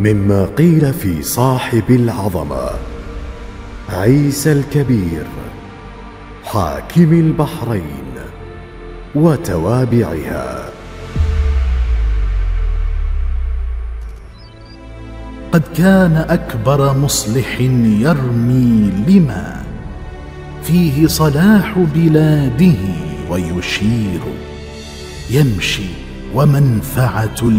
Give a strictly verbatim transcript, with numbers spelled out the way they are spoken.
مما قيل في صاحب العظمة عيسى الكبير حاكم البحرين وتوابعها. قد كان أكبر مصلح يرمي لما فيه صلاح بلاده ويشير، يمشي ومنفعة